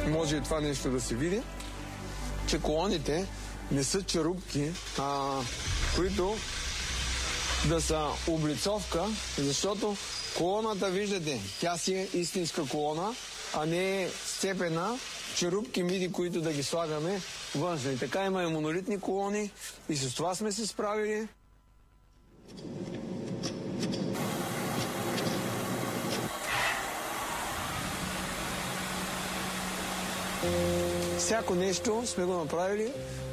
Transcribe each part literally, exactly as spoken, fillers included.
може и това нещо да се види, че колоните не са черупки, а, които да са облицовка, защото колоната, виждате, тя си е истинска колона, а не е сцепена черупки миди, които да ги слагаме външно. И така има и монолитни колони и с това сме се справили. Всяко нещо сме го направили.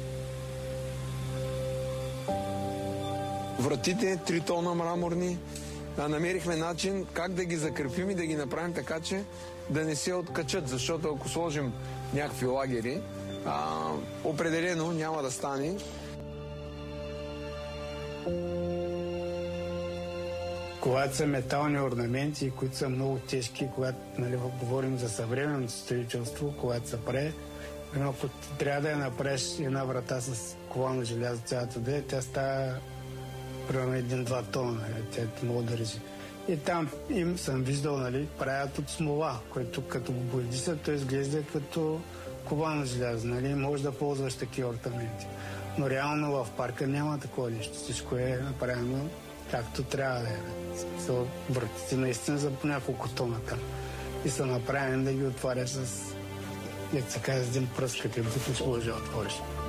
Вратите, три тона мраморни. Намерихме начин как да ги закрепим и да ги направим така, че да не се откачат, защото ако сложим някакви лагери, а, определено няма да стане. Когато са метални орнаменти, които са много тежки, когато, нали, говорим за съвременното строителство, когато се прави, ако трябва да я направиш една врата с ковано желязо, цялата да е, тя става примерно един-два тона, нали, тя много държи. И там им съм виждал, нали, правят от смола, което като го боядисат, то изглежда като ковано желязо, нали, може да ползваш такива орнаменти. Но реално в парка няма такова нещо, всичко е направено както трябва да е. Вратите наистина за по няколко тона там. И са направени да ги отваряш с, як се казва, с един пръст, като бутиш, може да отвориш.